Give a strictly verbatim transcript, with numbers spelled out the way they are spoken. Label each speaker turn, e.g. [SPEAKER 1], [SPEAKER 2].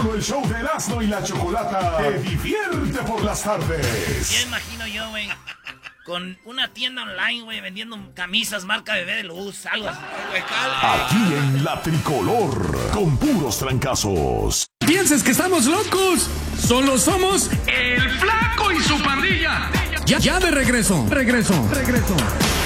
[SPEAKER 1] Solo el show de Erasmo y la Chocolata te divierte por las tardes.
[SPEAKER 2] Ya imagino yo, güey, con una tienda online, güey, vendiendo camisas marca Bebé de Luz, algo así.
[SPEAKER 1] Aquí en La Tricolor, con puros trancazos.
[SPEAKER 3] ¿Piensas que estamos locos? Solo somos el Flaco y su pandilla. Ya, ya de regreso, regreso, regreso.